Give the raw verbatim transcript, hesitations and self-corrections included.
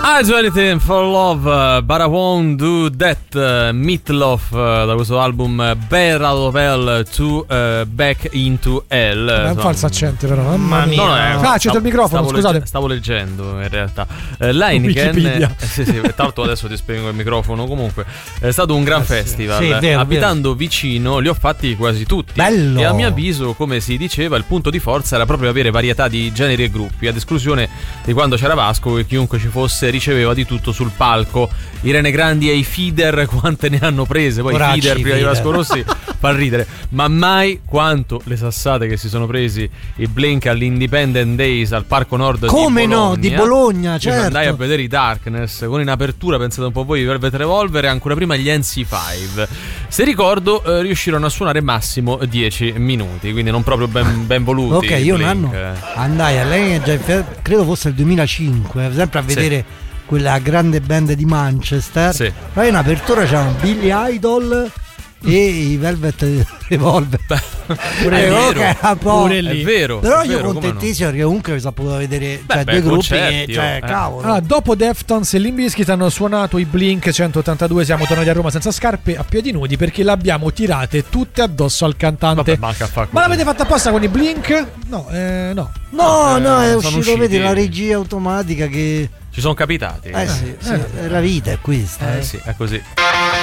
I do anything for love, uh, but I won't do that. uh, Meatloaf, uh, da questo album Better Well to uh, Back into Hell. È un falso accento però, mamma mia. No, no, è, ah, c'è il microfono, stavo scusate. Legge, stavo leggendo in realtà. Eh, L'Heineken, eh, sì, sì, tra l'altro adesso ti spiego il microfono. Comunque è stato un gran eh, festival. Sì, vero, abitando vero. vicino li ho fatti quasi tutti. Bello. E a mio avviso, come si diceva, il punto di forza era proprio avere varietà di generi e gruppi, ad esclusione di quando c'era Vasco e chiunque ci fosse riceveva di tutto sul palco. Irene Grandi e i feeder quante ne hanno prese, poi i feeder prima di Vasco Rossi fa ridere, ma mai quanto le sassate che si sono presi i Blink all'Independent Days al Parco Nord come di Bologna. no, di Bologna, certo. Andai a vedere i Darkness con in apertura, pensate un po' voi, Velvet Revolver e ancora prima gli N C cinque. Se ricordo eh, riuscirono a suonare massimo dieci minuti, quindi non proprio ben, ben voluti. Ok, io un Blink. anno andai a lei, credo fosse il duemilacinque, sempre a vedere sì. quella grande band di Manchester. Sì. Poi in apertura c'erano Billy Idol e i Velvet Revolver. Pure, è, okay, vero, pure lì. È vero. Però è io vero, contentissimo no? Perché comunque mi sono potuto vedere beh, cioè, beh, due gruppi concerti, che, cioè, eh. cavolo. Ah, dopo Deftones e Limp Bizkit hanno suonato i Blink centottantadue. Siamo tornati a Roma senza scarpe, a piedi nudi, perché l'abbiamo tirate tutte addosso al cantante. Vabbè, ma, ma l'avete fatta apposta con i Blink? No, eh, no. No, eh, no, è uscito, usciti. vedi, la regia automatica che ci sono capitati. Eh sì, sì, eh. la vita è questa. Eh, eh. sì, è così.